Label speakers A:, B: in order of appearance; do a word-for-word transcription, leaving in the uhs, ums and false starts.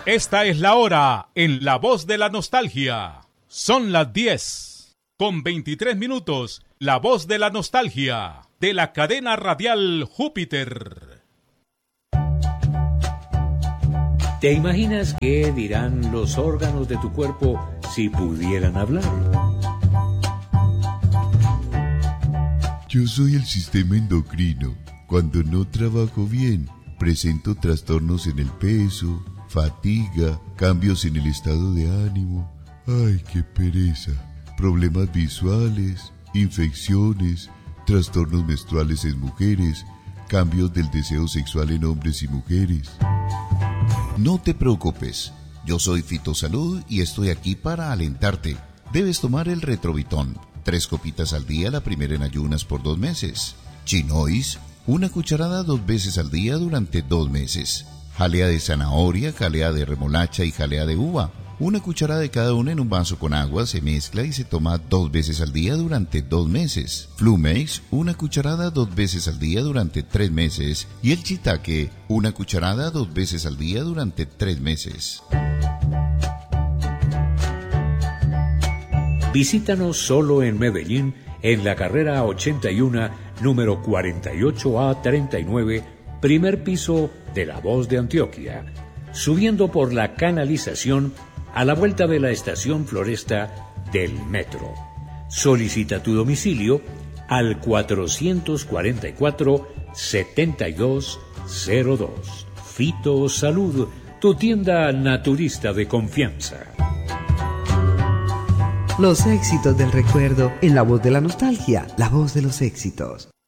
A: Esta es la hora en La Voz de la Nostalgia. Son las diez con veintitrés minutos. La Voz de la Nostalgia de la cadena radial Júpiter.
B: ¿Te imaginas qué dirán los órganos de tu cuerpo si pudieran hablar?
C: Yo soy el sistema endocrino. Cuando no trabajo bien, presento trastornos en el peso, fatiga, cambios en el estado de ánimo. ¡Ay, qué pereza! Problemas visuales, infecciones, trastornos menstruales en mujeres, cambios del deseo sexual en hombres y mujeres. No te preocupes, yo soy Fitosalud y estoy aquí para alentarte. Debes tomar el Retrovitón, tres copitas al día, la primera en ayunas por dos meses. Chinois, una cucharada dos veces al día durante dos meses. Jalea de zanahoria, jalea de remolacha y jalea de uva. Una cucharada de cada una en un vaso con agua, se mezcla y se toma dos veces al día durante dos meses. Flumex, una cucharada dos veces al día durante tres meses. Y el Chitaque, una cucharada dos veces al día durante tres meses.
B: Visítanos solo en Medellín, en la carrera ochenta y uno, número cuarenta y ocho A treinta y nueve, primer piso de La Voz de Antioquia, subiendo por la canalización a la vuelta de la estación Floresta del metro. Solicita tu domicilio al cuatrocientos cuarenta y cuatro, setenta y dos cero dos. Fitosalud, tu tienda naturista de confianza.
D: Los éxitos del recuerdo en La Voz de la Nostalgia, la voz de los éxitos.